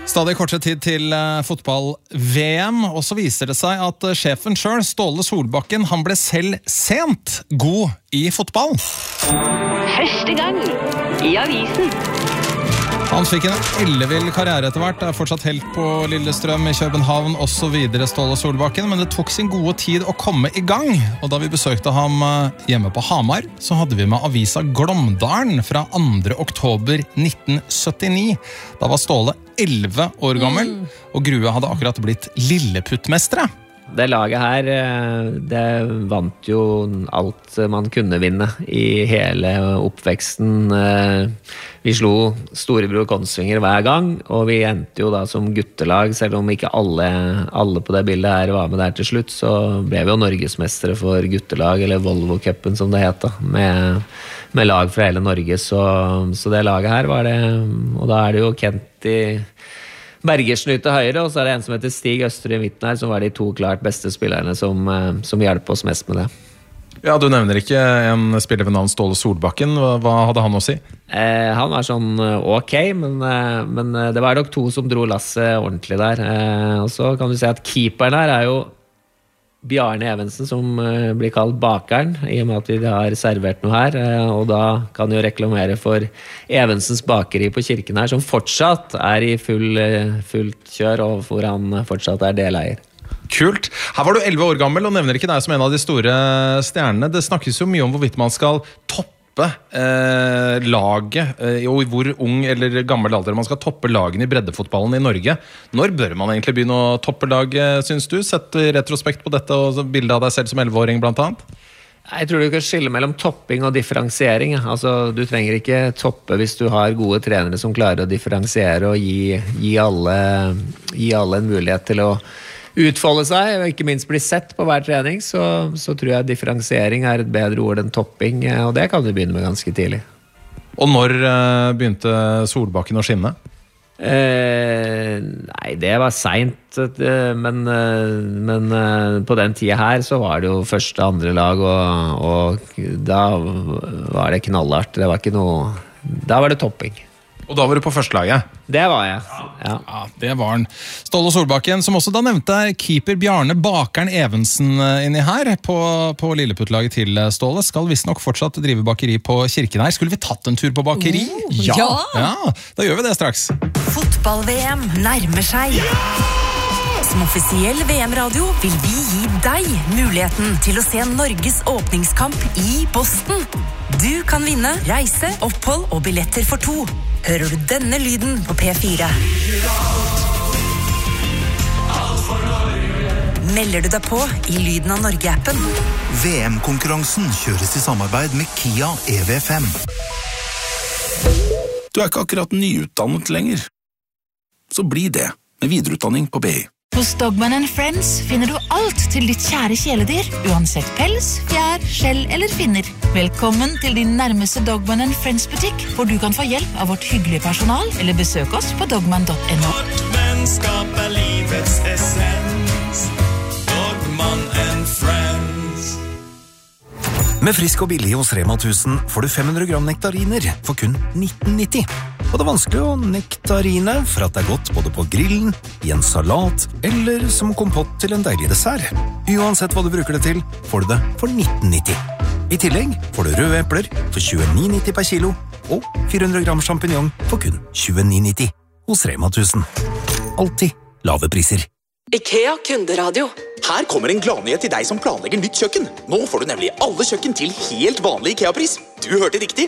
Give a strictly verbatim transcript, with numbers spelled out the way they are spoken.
Stadig kortere tid til uh, fotball-V M, og så viser det seg at uh, sjefen selv, Ståle Solbakken, han ble selv sent god i fotball. Første gang i avisen. Han fikk en ellevill karriere etter hvert, er fortsatt helt på Lillestrøm i København og så videre, Ståle Solbakken, men det tok sin gode tid å komme i gang. Og da vi besøkte ham hjemme på Hamar, så hadde vi med avisa Glåmdalen fra andre oktober nitten syttini. Da var Ståle elleve år gammel, og Grue hadde akkurat blitt Lilleputtmestere. Det laget her, det vant jo alt man kunne vinne i hele oppveksten. Vi slo Storebror Kongsvinger hver gang, og vi endte jo da som guttelag, selv om ikke alle, alle på det bildet her var med der til slutt, så ble vi jo norgesmestere for guttelag, eller Volvo-cupen som det het da, med, med lag fra hele Norge. Så, så det laget her var det, og da er det jo Kent i Bergersen ut til høyre, og så er det en som heter Stig Øster i midten her, som var de to klart beste spillerne som, som hjelper oss mest med det. Ja, du nevner ikke en spiller ved navn Ståle Solbakken. Hva, hva hadde han å si? Eh, han var sånn ok, men, men det var nok to som dro lasset ordentlig der. Eh, og så kan du si at keeperen her er jo Bjarne Evensen, som blir kalt bakeren, i og med at vi har servert noe her, og da kan jo reklamere for Evensens bakeri på Kirken her, som fortsatt er i full, fullt kjør, og hvor han fortsatt er deleier. Kult. Her var du elleve år gammel, og nevner ikke deg som en av de store stjernene. Det snakkes jo mye om hvorvidt man skal toppe Eh, laget, eh, og i hvor ung eller gammel alder man skal toppe lagene i breddefotballen i Norge. Når bør man egentlig begynne å toppe laget, synes du? Sett i retrospekt på dette og bildet av deg selv som elleveåring blant annet. Jeg tror du kan skille mellom topping og differensiering. Altså, du trenger ikke toppe hvis du har gode trenere som klarer å differensiere og gi, gi, alle, gi alle en mulighet til å utfolde seg, og ikke minst bli sett på hver trening, så, så tror jeg differensiering er et bedre ord enn topping, og det kan du begynne med ganske tidlig. Og når uh, begynte Solbakken å skinne? Eh, nei, det var sent, men, men på den tida her så var det jo første andre lag, og, og da var det knallhardt. Det var ikke noe, da var det topping. Og da var du på førstelaget? Det var jeg, ja. Ja, det var han. Ståle Solbakken, som også da nevnte keeper Bjarne Bakeren Evensen inni her, på, på Lilleputtlaget til Ståle, skal visst nok fortsatt drive bakeri på Kirken her. Skulle vi tatt en tur på bakeri? Oh, ja! Ja, da gjør vi det straks. Fotball-V M nærmer seg. Som offisiell V M-radio vil vi gi deg muligheten til å se Norges åpningskamp i Boston. Du kan vinne reise, opphold og billetter for to. Hører du denne lyden på P fire? Melder du deg på i Lyden av Norge-appen? V M-konkurransen kjøres i samarbeid med Kia E V fem. Du er ikke akkurat nyutdannet lenger. Så bli det med videreutdanning på B I. Hos Dogman and Friends finner du alt til ditt kjære kjæledyr, uansett pels, fjær, skjell eller finner. Velkommen til din nærmeste Dogman and Friends butikk, hvor du kan få hjelp av vårt hyggelige personal, eller besøk oss på dogman punktum no. Vårt vennskap er livets essens. Dogman and Friends. Med Frisk og billig hos Rema tusen får du fem hundre gram nektariner for kun nitten nitti. Og det er vanskelig å nektarine for at det er godt både på grillen, i en salat eller som kompott til en deilig dessert. Uansett hva du bruker det til, får du det for nitten nitti. I tillegg får du røde epler for tjueni nitti per kilo og fire hundre gram champignon for kun tjueni nitti hos Rema tusen. Alltid lave priser. IKEA kunderadio. Her kommer en gladnyhet til deg som planlegger nytt kjøkken. Nå får du nemlig alle kjøkken til helt vanlig IKEA-pris. Du hørte riktig.